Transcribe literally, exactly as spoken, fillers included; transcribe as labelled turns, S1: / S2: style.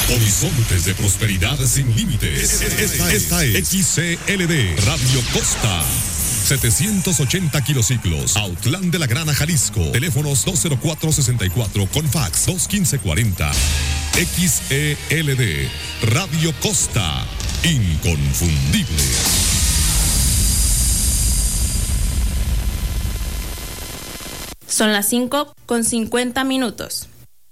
S1: Horizontes de prosperidad sin límites. Esta, esta es X C L D Radio Costa. setecientos ochenta kilociclos, Autlán de la Grana, Jalisco. Teléfonos dos cero cuatro sesenta y cuatro con fax dos uno cinco cuarenta. X E L D Radio Costa. Inconfundible.
S2: Son las cinco con cincuenta minutos.